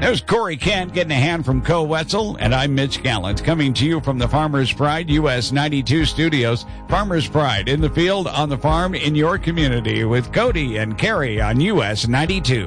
There's Corey Kent getting a hand from Co Wetzel, and I'm Mitch Gallant, coming to you from the Farmers Pride US 92 studios. Farmers Pride in the field, on the farm, in your community, with Cody and Carrie on US 92.